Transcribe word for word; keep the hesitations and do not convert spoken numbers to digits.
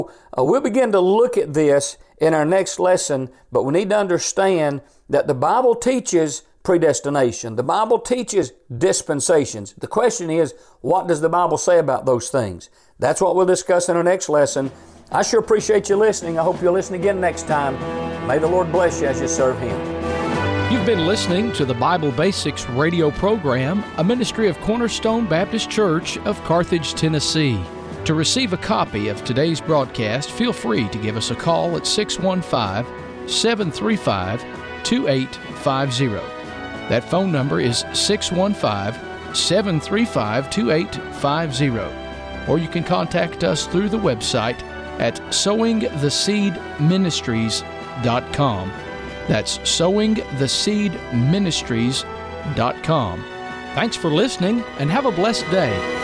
Uh, we'll begin to look at this in our next lesson, but we need to understand that the Bible teaches predestination. The Bible teaches dispensations. The question is, what does the Bible say about those things? That's what we'll discuss in our next lesson. I sure appreciate you listening. I hope you'll listen again next time. May the Lord bless you as you serve Him. You've been listening to the Bible Basics radio program, a ministry of Cornerstone Baptist Church of Carthage, Tennessee. To receive a copy of today's broadcast, feel free to give us a call at six one five, seven three five, two eight five zero. That phone number is six one five, seven three five, two eight five zero. Or you can contact us through the website at sowing the seed ministries dot com. That's sowing the seed ministries dot com. Thanks for listening and have a blessed day.